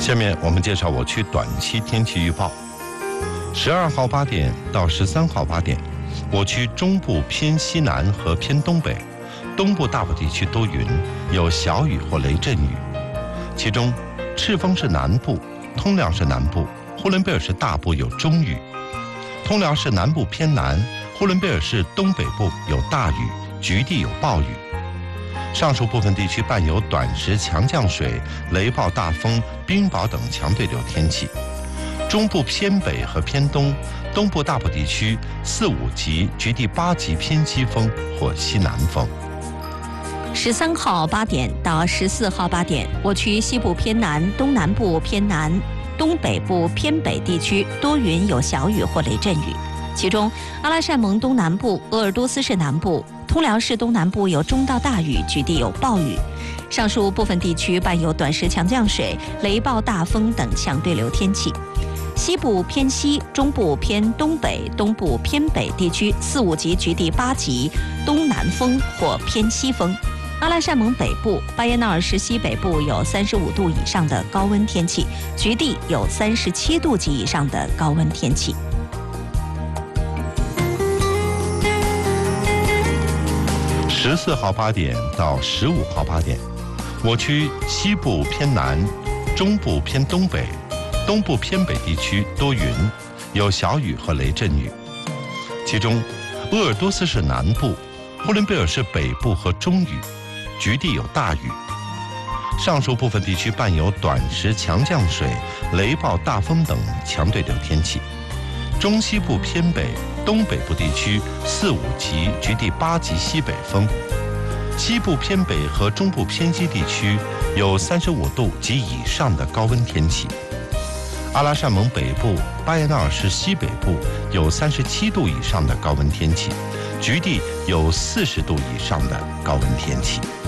下面我们介绍我区短期天气预报。12号8点到13号8点，我区中部偏西南和偏东北、东部大部地区多云，有小雨或雷阵雨。其中，赤峰市南部、通辽市南部、呼伦贝尔市大部有中雨；通辽市南部偏南、呼伦贝尔市东北部有大雨，局地有暴雨。上述部分地区伴有短时强降水、雷暴大风、冰雹等强对流天气。中部偏北和偏东、东部大部地区4、5级，局地8级偏西风或西南风。 13号8点到14号8点，我区西部偏南、东南部偏南、东北部偏北地区多云有小雨或雷阵雨。其中，阿拉善盟东南部、鄂尔多斯市南部、通辽市东南部有中到大雨，局地有暴雨。上述部分地区伴有短时强降水、雷暴大风等强对流天气。西部偏西、中部偏东北、东部偏北地区4、5级，局地8级，东南风或偏西风。阿拉善盟北部、巴彦淖尔市西北部有35度以上的高温天气，局地有37度及以上的高温天气。 14号8点到15号8点，我区西部偏南、中部偏东北、东部偏北地区多云，有小雨和雷阵雨。其中，鄂尔多斯市南部、呼伦贝尔市北部和中雨，局地有大雨。上述部分地区伴有短时强降水、雷暴大风等强对流天气。中西部偏北、东北部地区4、5级，局地8级西北风。西部偏北和中部偏西地区有35度及以上的高温天气。阿拉善盟北部、巴彦淖尔市西北部有37度以上的高温天气，局地有40度以上的高温天气。